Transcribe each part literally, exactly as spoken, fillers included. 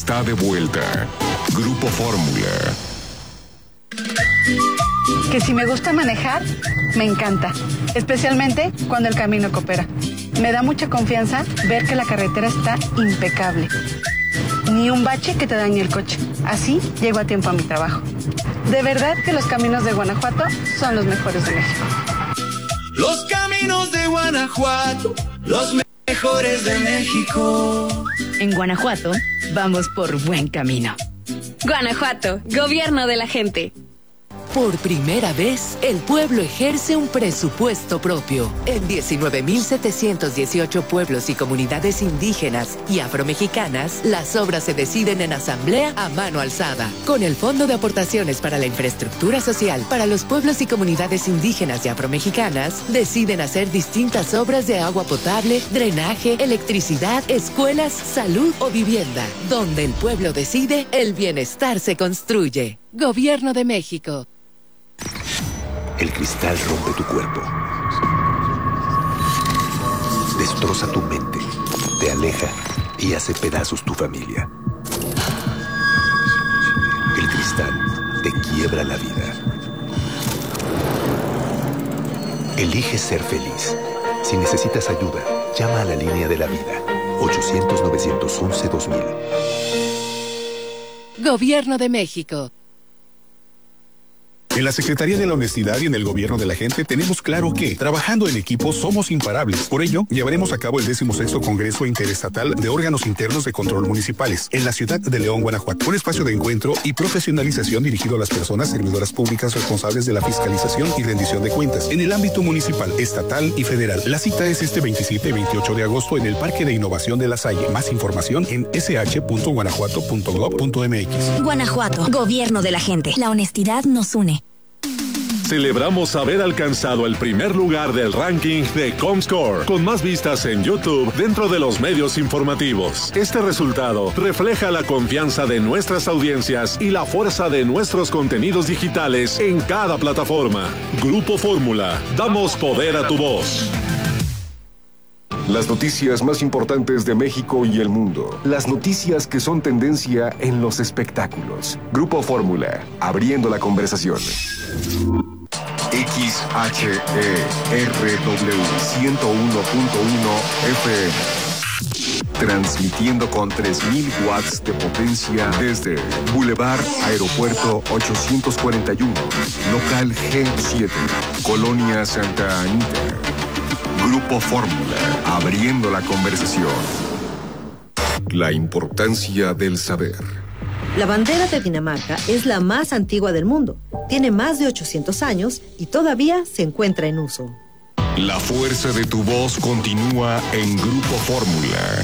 está de vuelta. Grupo Fórmula. Que si me gusta manejar, me encanta, especialmente cuando el camino coopera. Me da mucha confianza ver que la carretera está impecable. Ni un bache que te dañe el coche. Así llego a tiempo a mi trabajo. De verdad que los caminos de Guanajuato son los mejores de México. Los caminos de Guanajuato, los mejores de México. En Guanajuato, vamos por buen camino. Guanajuato, gobierno de la gente. Por primera vez, el pueblo ejerce un presupuesto propio. En diecinueve mil setecientos dieciocho pueblos y comunidades indígenas y afromexicanas, las obras se deciden en asamblea a mano alzada. Con el Fondo de Aportaciones para la Infraestructura Social para los pueblos y comunidades indígenas y afromexicanas, deciden hacer distintas obras de agua potable, drenaje, electricidad, escuelas, salud o vivienda. Donde el pueblo decide, el bienestar se construye. Gobierno de México. El cristal rompe tu cuerpo, destroza tu mente, te aleja y hace pedazos tu familia. El cristal te quiebra la vida. Elige ser feliz. Si necesitas ayuda, llama a la línea de la vida. ochocientos, novecientos once, dos mil. Gobierno de México. En la Secretaría de la Honestidad y en el Gobierno de la Gente tenemos claro que, trabajando en equipo, somos imparables. Por ello, llevaremos a cabo el decimosexto Congreso Interestatal de Órganos Internos de Control Municipales en la ciudad de León, Guanajuato. Un espacio de encuentro y profesionalización dirigido a las personas servidoras públicas responsables de la fiscalización y rendición de cuentas en el ámbito municipal, estatal y federal. La cita es este veintisiete y veintiocho de agosto en el Parque de Innovación de La Salle. Más información en ese hache punto guanajuato punto gob punto eme equis. Guanajuato, Gobierno de la Gente. La honestidad nos une. Celebramos haber alcanzado el primer lugar del ranking de Comscore, con más vistas en YouTube dentro de los medios informativos. Este resultado refleja la confianza de nuestras audiencias y la fuerza de nuestros contenidos digitales en cada plataforma. Grupo Fórmula, damos poder a tu voz. Las noticias más importantes de México y el mundo. Las noticias que son tendencia en los espectáculos. Grupo Fórmula, abriendo la conversación. X H E R W ciento uno punto uno F M. Transmitiendo con tres mil watts de potencia desde Boulevard Aeropuerto ochocientos cuarenta y uno, local G siete, Colonia Santa Anita. Grupo Fórmula, abriendo la conversación. La importancia del saber. La bandera de Dinamarca es la más antigua del mundo. Tiene más de ochocientos años y todavía se encuentra en uso. La fuerza de tu voz continúa en Grupo Fórmula.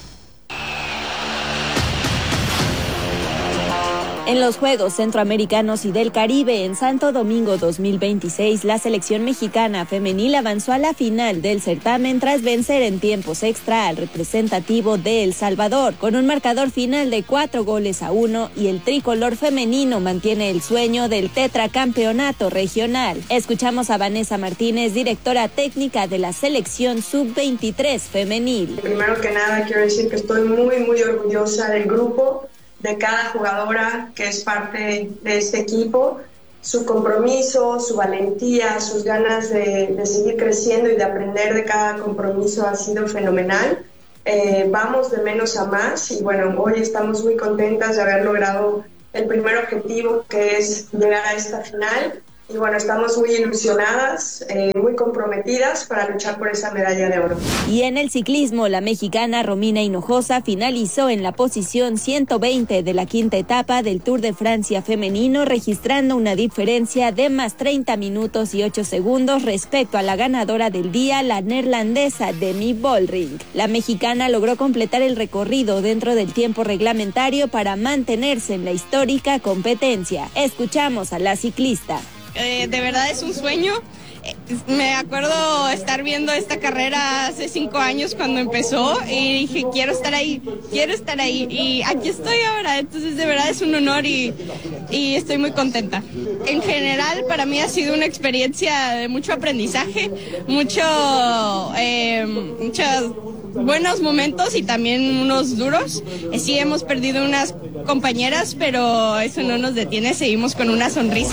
En los Juegos Centroamericanos y del Caribe en Santo Domingo dos mil veintiséis, la selección mexicana femenil avanzó a la final del certamen tras vencer en tiempos extra al representativo de El Salvador, con un marcador final de cuatro goles a uno, y el tricolor femenino mantiene el sueño del tetracampeonato regional. Escuchamos a Vanessa Martínez, directora técnica de la selección sub veintitrés femenil. Primero que nada quiero decir que estoy muy, muy orgullosa del grupo, de cada jugadora que es parte de este equipo, su compromiso, su valentía, sus ganas de, de seguir creciendo y de aprender de cada compromiso ha sido fenomenal. Eh, vamos de menos a más y bueno, hoy estamos muy contentas de haber logrado el primer objetivo, que es llegar a esta final. Y bueno, estamos muy ilusionadas, eh, muy comprometidas para luchar por esa medalla de oro. Y en el ciclismo, la mexicana Romina Hinojosa finalizó en la posición ciento veinte de la quinta etapa del Tour de Francia femenino, registrando una diferencia de más treinta minutos y ocho segundos respecto a la ganadora del día, la neerlandesa Demi Vollering. La mexicana logró completar el recorrido dentro del tiempo reglamentario para mantenerse en la histórica competencia. Escuchamos a la ciclista. Eh, de verdad es un sueño. Eh, me acuerdo estar viendo esta carrera hace cinco años cuando empezó y dije, quiero estar ahí, quiero estar ahí y aquí estoy ahora. Entonces de verdad es un honor y, y estoy muy contenta. En general para mí ha sido una experiencia de mucho aprendizaje, mucho, eh, muchas buenos momentos y también unos duros. Eh, sí hemos perdido unas compañeras, pero eso no nos detiene, seguimos con una sonrisa.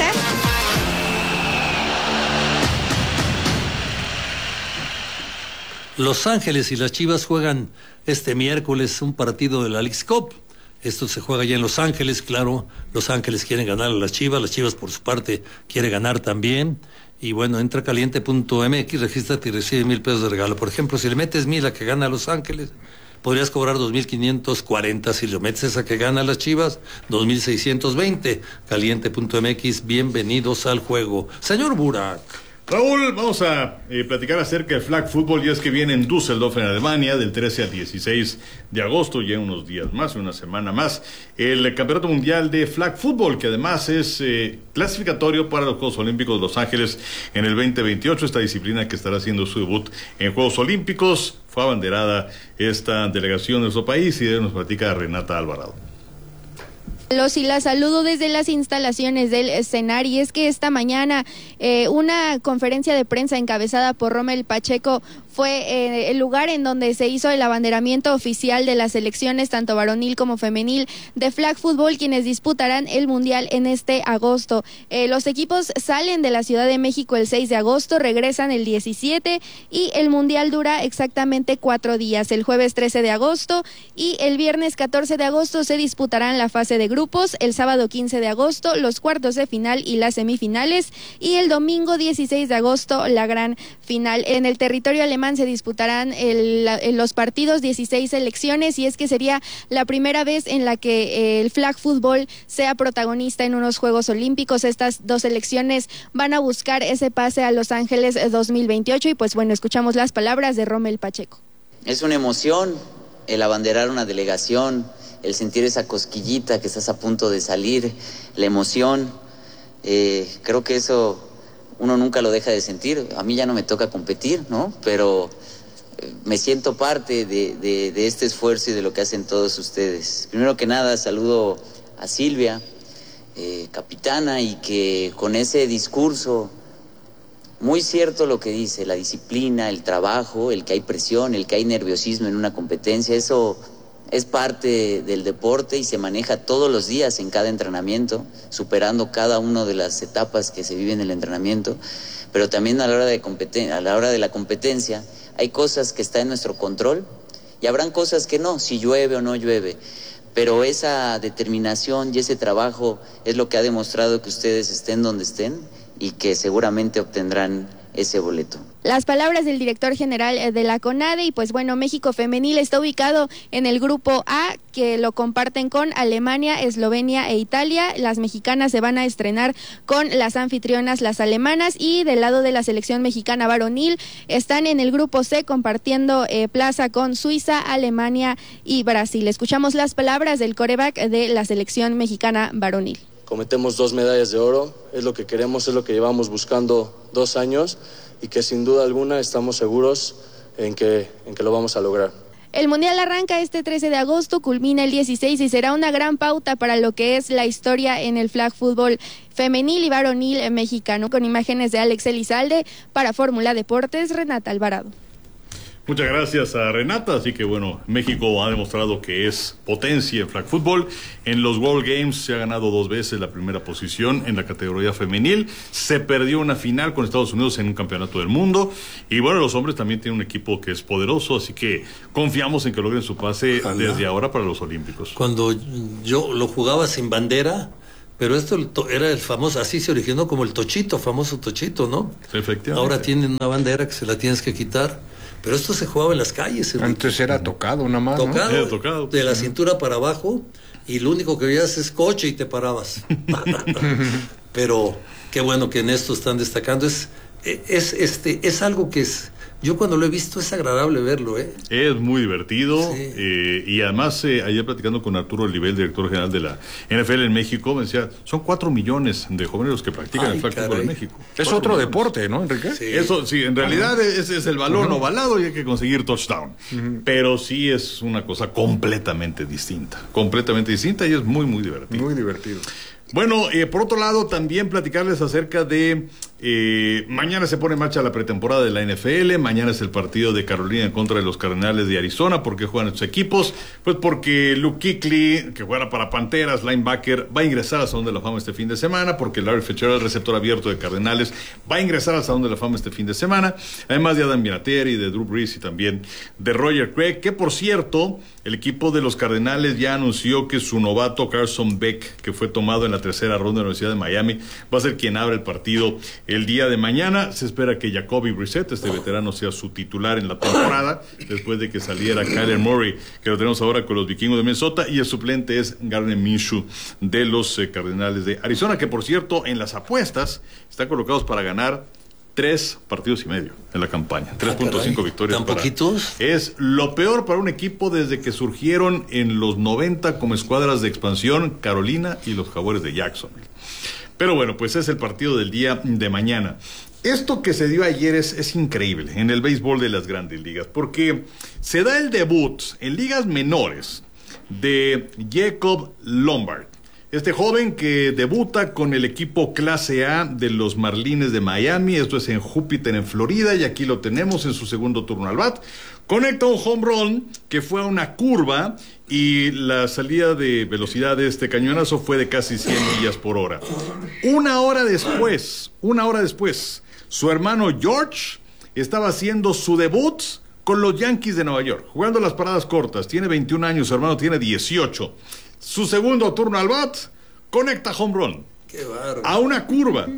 Los Ángeles y las Chivas juegan este miércoles un partido de la Leagues Cup. Esto se juega ya en Los Ángeles, claro. Los Ángeles quieren ganar a las Chivas, las Chivas por su parte quieren ganar también. Y bueno, entra caliente punto m x, regístrate y recibe mil pesos de regalo. Por ejemplo, si le metes mil a que gana a Los Ángeles, podrías cobrar dos mil quinientos cuarenta. Si le metes a que gana a las Chivas, dos mil seiscientos veinte. caliente punto m x, bienvenidos al juego. Señor Burak. Raúl, vamos a eh, platicar acerca del flag football, y es que viene en Düsseldorf, en Alemania, del trece al dieciséis de agosto, ya unos días más, una semana más, el Campeonato Mundial de Flag Football, que además es eh, clasificatorio para los Juegos Olímpicos de Los Ángeles en el veinte veintiocho, esta disciplina que estará haciendo su debut en Juegos Olímpicos. Fue abanderada esta delegación de nuestro país, y de nos platica Renata Alvarado. Los y la saludo desde las instalaciones del escenario. Y es que esta mañana eh, una conferencia de prensa encabezada por Rommel Pacheco fue eh, el lugar en donde se hizo el abanderamiento oficial de las selecciones, tanto varonil como femenil, de flag football, quienes disputarán el mundial en este agosto. Eh, los equipos salen de la Ciudad de México el seis de agosto, regresan el diecisiete, y el mundial dura exactamente cuatro días. El jueves trece de agosto y el viernes catorce de agosto se disputarán la fase de grupos, el sábado quince de agosto los cuartos de final y las semifinales, y el domingo dieciséis de agosto la gran final. En el territorio alemán se disputarán el, el, los partidos, dieciséis selecciones, y es que sería la primera vez en la que el flag football sea protagonista en unos Juegos Olímpicos. Estas dos selecciones van a buscar ese pase a Los Ángeles dos mil veintiocho, y pues bueno, escuchamos las palabras de Rommel Pacheco. Es una emoción el abanderar una delegación, el sentir esa cosquillita que estás a punto de salir, la emoción, eh, creo que eso uno nunca lo deja de sentir. A mí ya no me toca competir, ¿no? Pero eh, me siento parte de, de, de este esfuerzo y de lo que hacen todos ustedes. Primero que nada, saludo a Silvia, eh, capitana, y que con ese discurso, muy cierto lo que dice, la disciplina, el trabajo, el que hay presión, el que hay nerviosismo en una competencia, eso es parte del deporte y se maneja todos los días en cada entrenamiento, superando cada una de las etapas que se viven en el entrenamiento. Pero también a la hora de competen- a la hora de la competencia hay cosas que están en nuestro control y habrán cosas que no, si llueve o no llueve. Pero esa determinación y ese trabajo es lo que ha demostrado que ustedes estén donde estén y que seguramente obtendrán ese boleto. Las palabras del director general de la CONADE. Y pues bueno, México femenil está ubicado en el grupo A, que lo comparten con Alemania, Eslovenia e Italia. Las mexicanas se van a estrenar con las anfitrionas, las alemanas, y del lado de la selección mexicana varonil están en el grupo C compartiendo eh, plaza con Suiza, Alemania y Brasil. Escuchamos las palabras del quarterback de la selección mexicana varonil. Cometemos dos medallas de oro, es lo que queremos, es lo que llevamos buscando dos años y que sin duda alguna estamos seguros en que, en que lo vamos a lograr. El Mundial arranca este trece de agosto, culmina el dieciséis y será una gran pauta para lo que es la historia en el flag fútbol femenil y varonil mexicano. Con imágenes de Alex Elizalde, para Fórmula Deportes, Renata Alvarado. Muchas gracias a Renata. Así que bueno, México ha demostrado que es potencia en flag football. En los World Games se ha ganado dos veces la primera posición en la categoría femenil. Se perdió una final con Estados Unidos en un campeonato del mundo. Y bueno, los hombres también tienen un equipo que es poderoso, así que confiamos en que logren su pase Ojalá. desde ahora para los Olímpicos. Cuando yo lo jugaba sin bandera, pero esto era el famoso, así se originó como el tochito, famoso tochito, ¿no? Efectivamente. Ahora tienen una bandera que se la tienes que quitar. Pero esto se jugaba en las calles. Antes era tocado nada más, Tocado, ¿no? Era tocado. De la cintura para abajo, y lo único que veías es coche y te parabas. Pero qué bueno que en esto están destacando. Es, es, este, es algo que es... Yo cuando lo he visto es agradable verlo, ¿eh? Es muy divertido, sí. eh, y además eh, ayer platicando con Arturo Olivel, director general de la N F L en México, me decía, son cuatro millones de jóvenes los que practican Ay, el flag football en México. Es otro millones. deporte, ¿no, Enrique? Sí. Eso sí, en realidad uh-huh. ese es el balón uh-huh. ovalado y hay que conseguir touchdown. Uh-huh. Pero sí es una cosa completamente distinta, completamente distinta y es muy, muy divertido. Muy divertido. Bueno, eh, por otro lado, también platicarles acerca de Eh, mañana se pone en marcha la pretemporada de la N F L. Mañana es el partido de Carolina en contra de los Cardenales de Arizona. ¿Por qué juegan estos equipos? Pues porque Luke Kuechly, que juega para Panteras, linebacker, va a ingresar al Salón de la Fama este fin de semana. Porque Larry Fitzgerald, receptor abierto de Cardenales, va a ingresar al Salón de la Fama este fin de semana. Además de Adam Vinatieri, de Drew Brees y también de Roger Craig, que por cierto, el equipo de los Cardenales ya anunció que su novato Carson Beck, que fue tomado en la tercera ronda de la Universidad de Miami, va a ser quien abre el partido el día de mañana. Se espera que Jacoby Brissett, este veterano, sea su titular en la temporada, después de que saliera Kyler Murray, que lo tenemos ahora con los Vikingos de Minnesota, y el suplente es Gardner Minshew de los eh, Cardenales de Arizona, que por cierto, en las apuestas están colocados para ganar tres partidos y medio en la campaña. tres punto cinco victorias. ¿Tan para... poquitos? Es lo peor para un equipo desde que surgieron en los noventa como escuadras de expansión Carolina y los Jaguares de Jacksonville. Pero bueno, pues es el partido del día de mañana. Esto que se dio ayer es, es increíble en el béisbol de las grandes ligas, porque se da el debut en ligas menores de Jacob Lombard. Este joven que debuta con el equipo clase A de los Marlins de Miami, esto es en Júpiter, en Florida, y aquí lo tenemos en su segundo turno al bat. Conecta un home run que fue a una curva y la salida de velocidad de este cañonazo fue de casi cien millas por hora. Una hora después, una hora después, su hermano George estaba haciendo su debut con los Yankees de Nueva York, jugando las paradas cortas. Tiene veintiún años, su hermano tiene dieciocho. Su segundo turno al bat, conecta home run. Qué bárbaro. A una curva.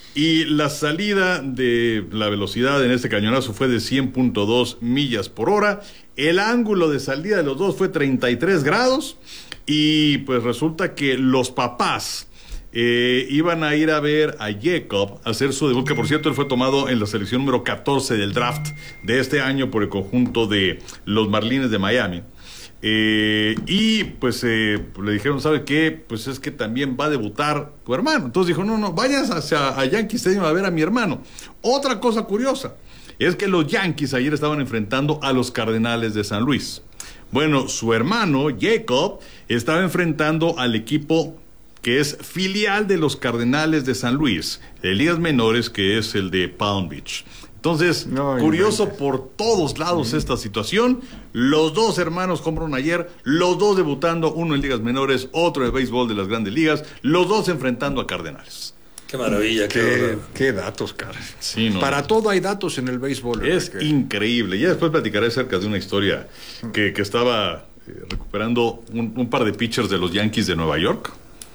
Y la salida de la velocidad en este cañonazo fue de cien punto dos millas por hora. El ángulo de salida de los dos fue treinta y tres grados. Y pues resulta que los papás eh, iban a ir a ver a Jacob hacer su debut, que por cierto él fue tomado en la selección número catorce del draft de este año por el conjunto de los Marlins de Miami. Eh, y pues eh, le dijeron, ¿sabe qué? Pues es que también va a debutar tu hermano. Entonces dijo, no, no, vayas hacia a Yankee Stadium a ver a mi hermano. Otra cosa curiosa es que los Yankees ayer estaban enfrentando a los Cardenales de San Luis. Bueno, su hermano Jacob estaba enfrentando al equipo que es filial de los Cardenales de San Luis, de ligas menores, que es el de Palm Beach. Entonces, no, curioso por todos lados mm. esta situación. Los dos hermanos compraron ayer, los dos debutando, uno en ligas menores, otro en el béisbol de las grandes ligas, los dos enfrentando a Cardenales. Qué maravilla. Qué, qué, qué datos, cara. Sí, no, Para no. todo hay datos en el béisbol. Es que... increíble. Ya después platicaré acerca de una historia que, que estaba eh, recuperando un, un par de pitchers de los Yankees de Nueva York,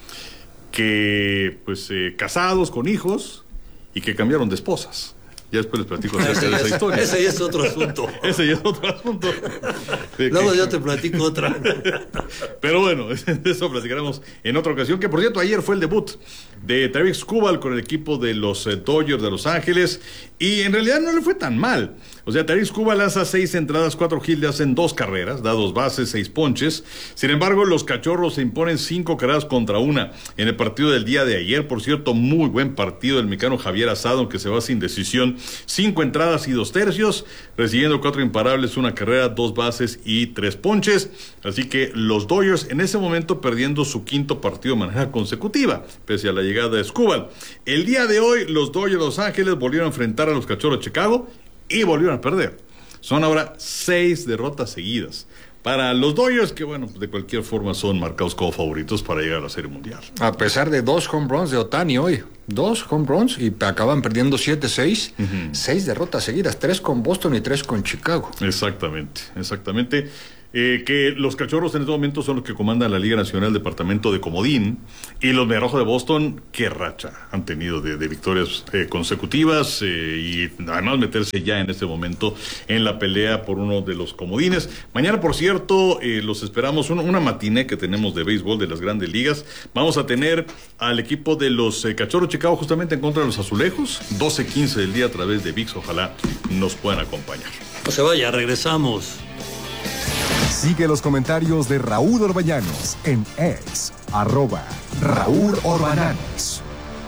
que pues eh, casados con hijos y que cambiaron de esposas. Ya después les platico acerca de esa historia. Ese ya es otro asunto. Ese ya es otro asunto. Luego yo te platico otra. Pero bueno, de eso platicaremos en otra ocasión. Que por cierto, ayer fue el debut de Tarik Skubal con el equipo de los eh, Dodgers de Los Ángeles. Y en realidad no le fue tan mal. O sea, Tarik Skubal lanza seis entradas, cuatro hits, le hacen dos carreras, da dos bases, seis ponches. Sin embargo, los Cachorros se imponen cinco carreras contra una en el partido del día de ayer. Por cierto, muy buen partido del mexicano Javier Asado, que se va sin decisión. Cinco entradas y dos tercios, recibiendo cuatro imparables, una carrera, dos bases y tres ponches. Así que los Dodgers en ese momento perdiendo su quinto partido de manera consecutiva, pese a la llegada de Skubal. El día de hoy, los Dodgers de Los Ángeles volvieron a enfrentar a los Cachorros de Chicago y volvieron a perder. Son ahora seis derrotas seguidas para los Dodgers, que bueno, de cualquier forma son marcados como favoritos para llegar a la Serie Mundial. A pesar de dos home runs de Ohtani hoy, dos home runs y acaban perdiendo siete seis, uh-huh. seis derrotas seguidas, tres con Boston y tres con Chicago. Exactamente, exactamente. Eh, que los Cachorros en este momento son los que comandan la Liga Nacional Departamento de Comodín, y los Mediarrojos de Boston, qué racha han tenido de, de victorias eh, consecutivas, eh, y además meterse ya en este momento en la pelea por uno de los comodines. Mañana, por cierto, eh, los esperamos, una, una matiné que tenemos de béisbol de las grandes ligas. Vamos a tener al equipo de los eh, Cachorros Chicago justamente en contra de los Azulejos, doce quince del día a través de V I X. Ojalá nos puedan acompañar. No se vaya, regresamos. Sigue los comentarios de Raúl Orbañanos en X, arroba Raúl Orbañanos.